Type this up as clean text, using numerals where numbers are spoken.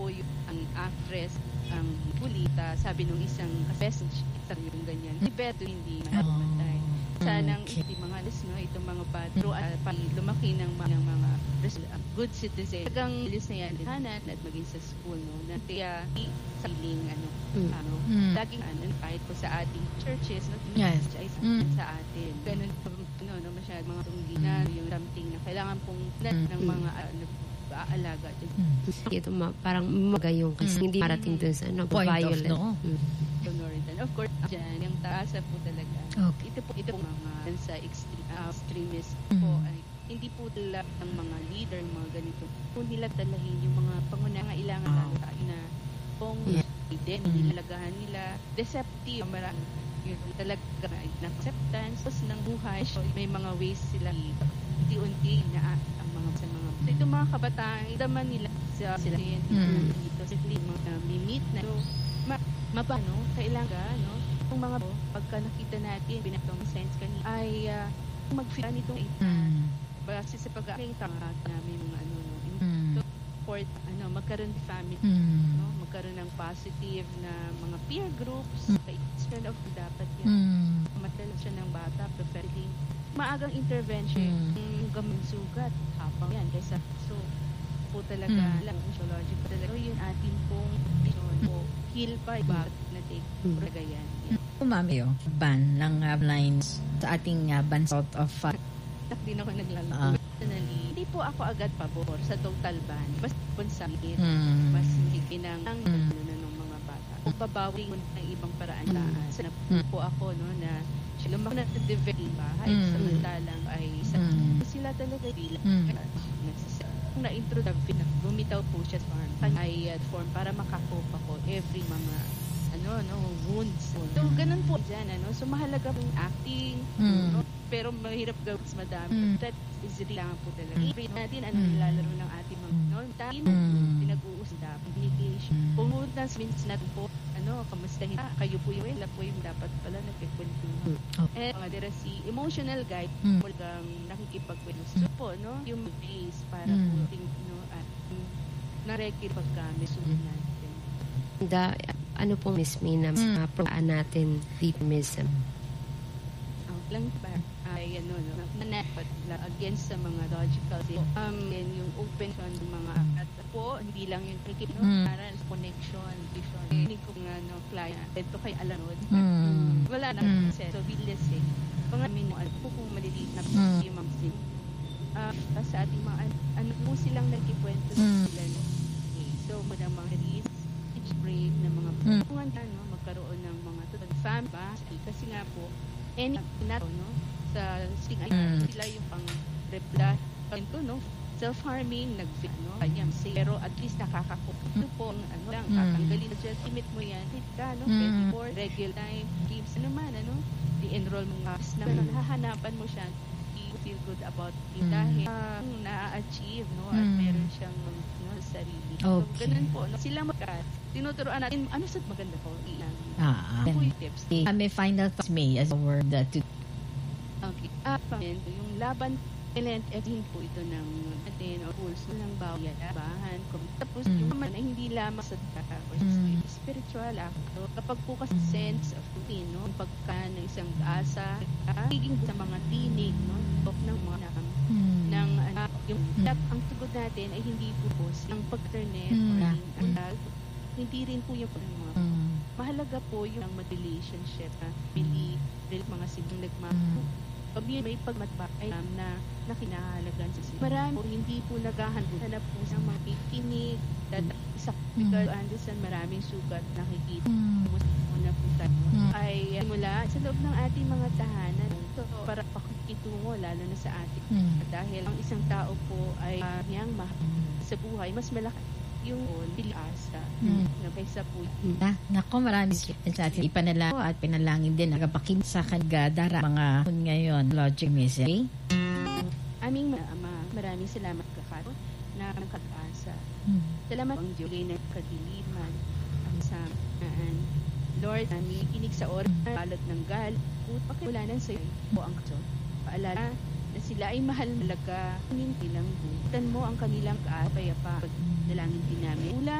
po yung ang actress, ang bulita, sabi nung isang message, yung ganyan. Beto hindi matay. Sanang itong mga no, itong mga patro at lumaki ng mga good citizen. Tagang alis na yan hanan at maging sa school no na kaya siling laging kahit po sa ating churches no ay sa atin ganun no masyadong mga tungginan yung something na kailangan pong ng mga aalaga ito parang magayong kasi hindi parating dun sa violent of course dyan yung taasa po talaga ito po mga sa extremist po ay hindi po talaga ng mga leader, mga ganito. Po nila dalahin yung mga pangangailangan lalo na pong nilalagahan nila. Deceptive, marami yung talaga acceptance ng buhay. So, may mga ways sila unti-unti na ang mga sa mga. So, itong mga kabataan, daman nila sila dito. Sila mga mimit na mapano, kailangan, no? Yung mga pagka nakita natin, binatong sense kanina, ay mag-feel nitong base sa pag-aaring tangat namin mga support magkaroon ng family magkaroon ng positive na mga peer groups kind of dapat yan matala siya ng bata preferably maagang intervention gamang sugat habang yan kaysa so po talaga lang psychological talaga yung ating pong heal pa bakit na take talaga yan Mami, ban ng lines sa ating bansa out of hindi ako naglalaro. Hindi po ako agad pabor sa total ban. Mas ponsakit, mas hindi ng mga bata. Kung babawi ng ibang paraan sana po ako na lumaki na develop bahay samantalang ay sila talaga bilang na-introduce bumitaw po siya sa farm ay form para makakopa ko every mga wounds. So, ganun po dyan, So, mahalaga pong acting, pero mahirap gawin mas madami. That is kailangan po talaga. I-rate natin, nilalaro ng ating mga, pinag-uusap, communication. Pumuntas, minutes natin po, kamustahin, kayo po yung dapat pala nagkikwentuhan. And, mga dira si emotional guide, talagang nakikipagkwento. So, po, yung base para po, at na-record pagkami, sunod natin. Ano po Miss Mina pagkaan natin determinism lang ba ay against sa mga logical and yung open ng mga at po hindi lang yung para connection vision hindi ko nga client ito kay alanod wala na so bilis pangamin mo po kung maliliit na yung mamsin sa ating mga po silang nagkikwento sila so madang mga break ng mga magkaroon ng mga fan ba kasi nga po sa sila yung pang repla self-harming pero at least nakakakuha po lang tatanggalin just limit mo yan pwede for regular time games di-enroll mo nga hahanapan mo siya feel good about it dahil na-achieve at meron siyang sarili. So, ganun po. Sila tinuturoan natin, sa maganda po? Tips. May final thoughts may as a word to... Okay. Yung laban, hindi po ito ng natin o rules ng bahan. Tapos yung na hindi lamang sa spiritual kapag po kasi sense of routine, pagka ng isang asa, higing sa mga tinig, ng mga ang tugod natin ay hindi po ang pag-internet hindi rin po yung mahalaga po yung relationship mga sibleng pag may pagmatbakay na kinahalagan sa sila marami po hindi po naghahanap po sa mga pikinig sa Anderson maraming sugat nakikita na po tayo ay mula sa loob ng ating mga tahanan para pakikitungo lalo na sa ating dahil ang isang tao po ay niyang sa buhay mas malaki yung piliasa na kaysa po. Nako, maraming sa ating ipanalangin at pinalangin din nagapakin sa kangadara mga ngayon logic music. Aming maraming salamat kakato na nakakaasa. Salamat ang Diyos na kadiliman ang samaan. Lord, namin kinig sa oras balot ng gal pakulanan sa iyo po ang kaso. Paalala na sila ay mahal malaga nilang butan mo ang kanilang kaapayapa dalangin din namin.